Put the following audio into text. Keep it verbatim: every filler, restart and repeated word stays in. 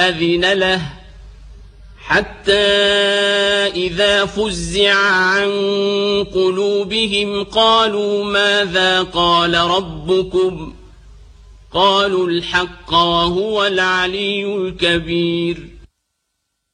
أذن له حتى إذا فزع عن قلوبهم قالوا ماذا قال ربكم قالوا الحق وهو العلي الكبير